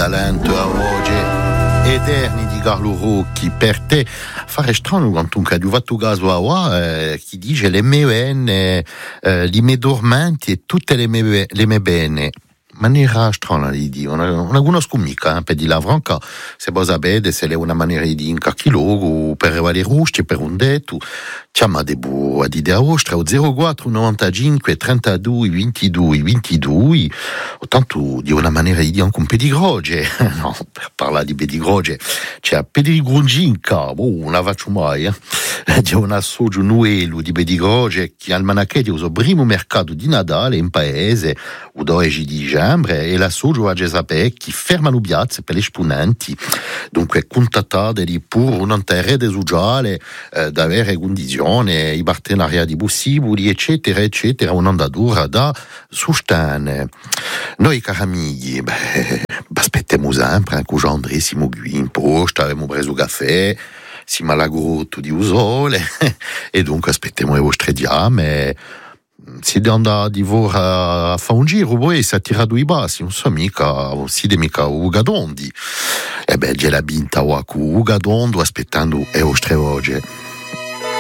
talento a oggi eterni di Carlo Rocchi per te fare strano quando un caduvato gaso a chi dice le mie li me dormanti e tutte le me bene maniera strana di dire una conosco mica per di la franca se voi sapete se è una maniera di dire in qualche luogo per valere rusci per un detto chiama de bu a di da ostra o 04 95 32 22 22 o tanto di una maniera di dire anche un pedigroge no per parlare di pedigroge c'è pedigrunginca non la faccio mai c'è un assoggio nuelo di pedigroge che al manacche di uso primo mercato di Natale in paese o d'origine di Gembre e l'assoggio a Gesapè che fermano piazze per le esponenti dunque contattate di pur un terra desuggiale da avere condizioni i partenariati possibili eccetera eccetera un'andatura da sostenere noi cari amici aspettiamo sempre anche già andremo qui in posta abbiamo preso caffè siamo alla grotto di Usole e dunque aspettiamo le vostre diame si andà di voi a fare un giro voi si attira due bassi non so mica Ugadondi e beh c'è la binta o a Ugadondo aspettando le vostre voce.